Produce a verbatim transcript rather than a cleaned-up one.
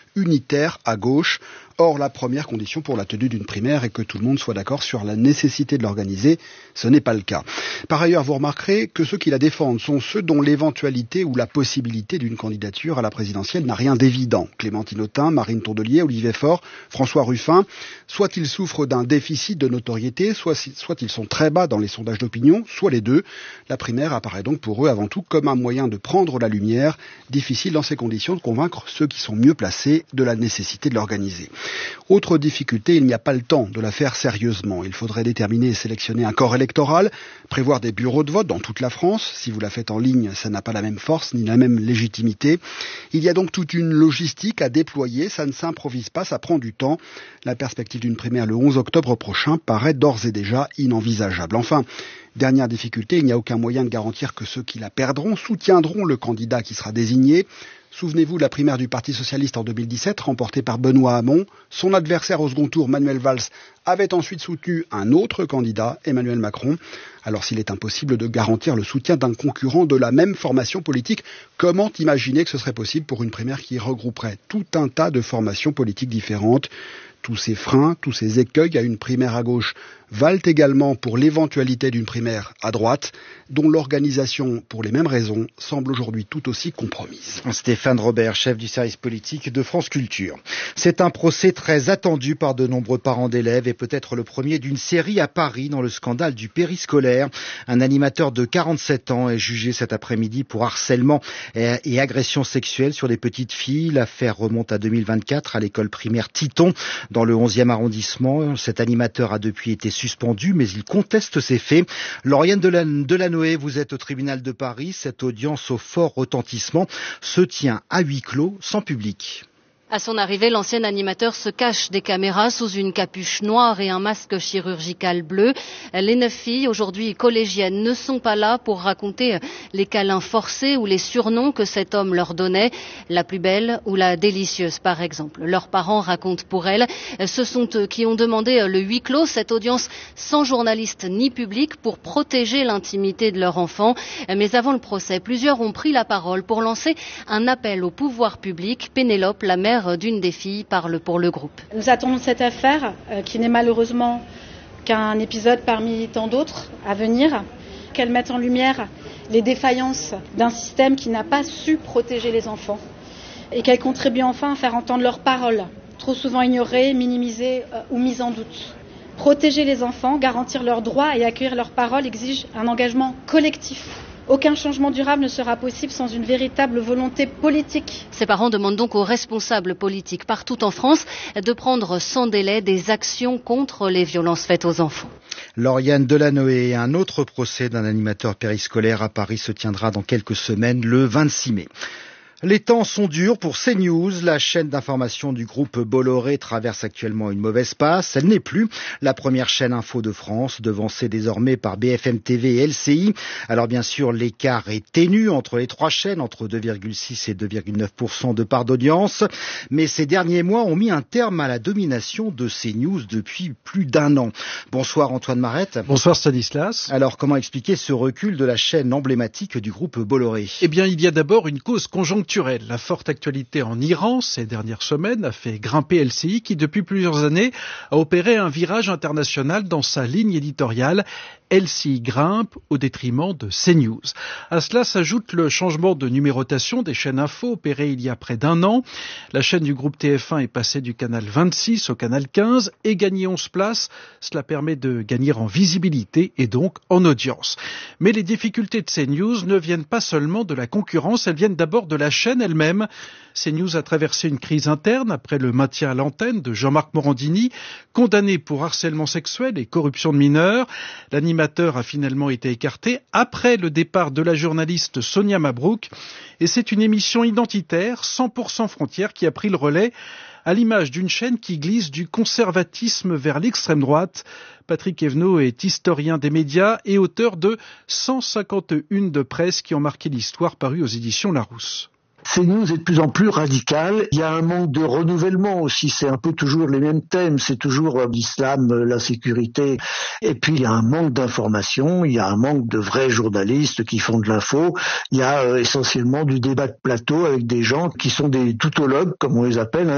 unitaire à gauche. Or, la première condition pour la tenue d'une primaire est que tout le monde soit d'accord sur la nécessité de l'organiser. Ce n'est pas le cas. Par ailleurs, vous remarquerez que ceux qui la défendent sont ceux dont l'éventualité ou la possibilité d'une candidature à la présidentielle n'a rien d'évident. Clémentine Autain, Marine Tourdelier, Olivier Faure, François Ruffin. Soit ils souffrent d'un déficit de notoriété, soit, soit ils sont très bas dans les sondages d'opinion, soit les deux. La primaire apparaît donc pour eux avant tout comme un moyen de prendre la lumière. Difficile dans ces conditions de convaincre ceux qui sont mieux placés de la nécessité de l'organiser. Autre difficulté, il n'y a pas le temps de la faire sérieusement. Il faudrait déterminer et sélectionner un corps électoral, prévoir des bureaux de vote dans toute la France. Si vous la faites en ligne, ça n'a pas la même force ni la même légitimité. Il y a donc toute une logistique à déployer. Ça ne s'improvise pas, ça prend du temps. La perspective d'une primaire le onze octobre prochain paraît d'ores et déjà inenvisageable. Enfin, dernière difficulté, il n'y a aucun moyen de garantir que ceux qui la perdront soutiendront le candidat qui sera désigné. Souvenez-vous de la primaire du Parti socialiste en deux mille dix-sept, remportée par Benoît Hamon. Son adversaire au second tour, Manuel Valls, avait ensuite soutenu un autre candidat, Emmanuel Macron. Alors s'il est impossible de garantir le soutien d'un concurrent de la même formation politique, comment imaginer que ce serait possible pour une primaire qui regrouperait tout un tas de formations politiques différentes ? Tous ces freins, tous ces écueils à une primaire à gauche valent également pour l'éventualité d'une primaire à droite, dont l'organisation, pour les mêmes raisons, semble aujourd'hui tout aussi compromise. Stéphane Robert, chef du service politique de France Culture. C'est un procès très attendu par de nombreux parents d'élèves et peut-être le premier d'une série à Paris dans le scandale du périscolaire. Un animateur de quarante-sept ans est jugé cet après-midi pour harcèlement et agression sexuelle sur des petites filles. L'affaire remonte à deux mille vingt-quatre à l'école primaire Titon dans le onzième arrondissement. Cet animateur a depuis été suspendu, mais il conteste ces faits. Lauriane Delanoë, vous êtes au tribunal de Paris. Cette audience au fort retentissement se tient à huis clos, sans public. À son arrivée, l'ancien animateur se cache des caméras sous une capuche noire et un masque chirurgical bleu. Les neuf filles, aujourd'hui collégiennes, ne sont pas là pour raconter les câlins forcés ou les surnoms que cet homme leur donnait. La plus belle ou la délicieuse, par exemple. Leurs parents racontent pour elles. Ce sont eux qui ont demandé le huis clos, cette audience sans journaliste ni public pour protéger l'intimité de leur enfant. Mais avant le procès, plusieurs ont pris la parole pour lancer un appel au pouvoir public. Pénélope, la mère d'une des filles, parle pour le groupe. Nous attendons cette affaire, euh, qui n'est malheureusement qu'un épisode parmi tant d'autres à venir, qu'elle mette en lumière les défaillances d'un système qui n'a pas su protéger les enfants et qu'elle contribue enfin à faire entendre leurs paroles, trop souvent ignorées, minimisées euh, ou mises en doute. Protéger les enfants, garantir leurs droits et accueillir leurs paroles exige un engagement collectif. Aucun changement durable ne sera possible sans une véritable volonté politique. Ces parents demandent donc aux responsables politiques partout en France de prendre sans délai des actions contre les violences faites aux enfants. Lauriane Delanoë, un autre procès d'un animateur périscolaire à Paris se tiendra dans quelques semaines, le vingt-six mai. Les temps sont durs pour CNews. La chaîne d'information du groupe Bolloré traverse actuellement une mauvaise passe. Elle n'est plus la première chaîne info de France, devancée désormais par B F M T V et L C I. Alors bien sûr, l'écart est ténu entre les trois chaînes, entre deux virgule six et deux virgule neuf pour cent de part d'audience. Mais ces derniers mois ont mis un terme à la domination de CNews depuis plus d'un an. Bonsoir Antoine Marette. Bonsoir Stanislas. Alors comment expliquer ce recul de la chaîne emblématique du groupe Bolloré ? Eh bien, il y a d'abord une cause conjoncturelle. La forte actualité en Iran ces dernières semaines a fait grimper L C I qui, depuis plusieurs années, a opéré un virage international dans sa ligne éditoriale. L C I grimpe au détriment de CNews. À cela s'ajoute le changement de numérotation des chaînes info opéré il y a près d'un an. La chaîne du groupe T F un est passée du canal vingt-six au canal quinze et gagné onze places. Cela permet de gagner en visibilité et donc en audience. Mais les difficultés de CNews ne viennent pas seulement de la concurrence, elles viennent d'abord de la chaîne elle-même. CNews a traversé une crise interne après le maintien à l'antenne de Jean-Marc Morandini, condamné pour harcèlement sexuel et corruption de mineurs. L'animateur a finalement été écarté après le départ de la journaliste Sonia Mabrouk. Et c'est une émission identitaire, cent pour cent frontière, qui a pris le relais, à l'image d'une chaîne qui glisse du conservatisme vers l'extrême droite. Patrick Evenot est historien des médias et auteur de cent cinquante et un de presse qui ont marqué l'histoire, paru aux éditions Larousse. CNews est de plus en plus radical. Il y a un manque de renouvellement aussi. C'est un peu toujours les mêmes thèmes. C'est toujours l'islam, la sécurité. Et puis, il y a un manque d'information. Il y a un manque de vrais journalistes qui font de l'info. Il y a euh, essentiellement du débat de plateau avec des gens qui sont des toutologues, comme on les appelle, hein.